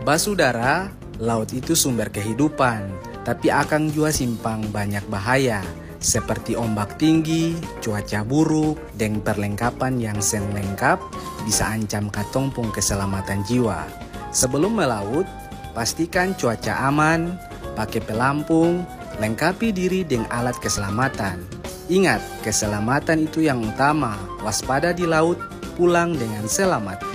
Basudara, laut itu sumber kehidupan, tapi akang jua simpang banyak bahaya, seperti ombak tinggi, cuaca buruk, dan perlengkapan yang sen lengkap bisa ancam katong pung keselamatan jiwa. Sebelum melaut, pastikan cuaca aman, pakai pelampung, lengkapi diri dengan alat keselamatan. Ingat, keselamatan itu yang utama, waspada di laut, pulang dengan selamat.